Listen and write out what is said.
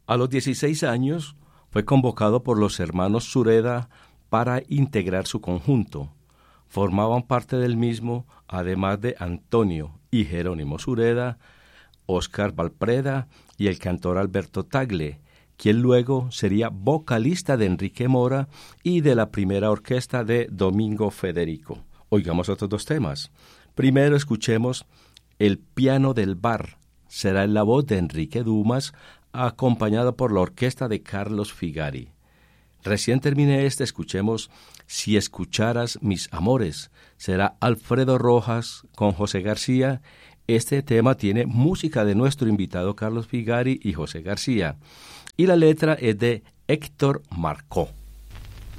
A los 16 años fue convocado por los hermanos Sureda para integrar su conjunto. Formaban parte del mismo, además de Antonio y Jerónimo Sureda, Óscar Valpreda y el cantor Alberto Tagle, quien luego sería vocalista de Enrique Mora y de la primera orquesta de Domingo Federico. Oigamos otros dos temas. Primero escuchemos El piano del bar. Será en la voz de Enrique Dumas, acompañado por la orquesta de Carlos Figari. Recién terminé escuchemos Si escucharas mis amores. Será Alfredo Rojas con José García. Este tema tiene música de nuestro invitado Carlos Figari y José García. Y la letra es de Héctor Marcó.